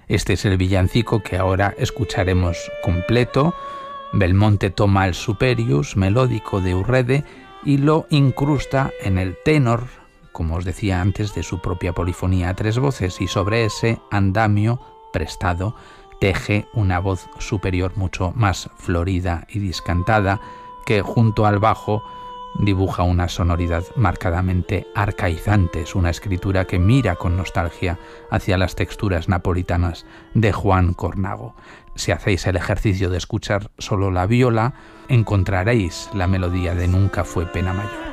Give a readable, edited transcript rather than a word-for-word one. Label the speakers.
Speaker 1: Este es el villancico que ahora escucharemos completo. Belmonte toma el superius melódico de Urrede y lo incrusta en el tenor, como os decía antes, de su propia polifonía a 3 voces, y sobre ese andamio prestado teje una voz superior mucho más florida y discantada que junto al bajo dibuja una sonoridad marcadamente arcaizante. Es una escritura que mira con nostalgia hacia las texturas napolitanas de Juan Cornago. Si hacéis el ejercicio de escuchar solo la viola, encontraréis la melodía de Nunca fue pena mayor.